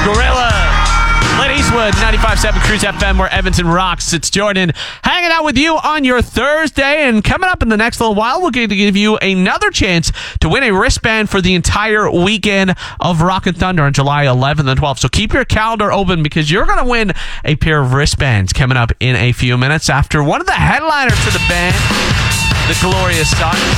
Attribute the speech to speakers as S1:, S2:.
S1: Gorilla. Clint Eastwood, 95.7 Cruise FM, where Edmonton rocks. It's Jordan hanging out with you on your Thursday. And coming up in the next little while, we're going to give you another chance to win a wristband for the entire weekend of Rock and Thunder on July 11th and 12th. So keep your calendar open because you're going to win a pair of wristbands coming up in a few minutes after one of the headliners to the band, the Glorious Sons.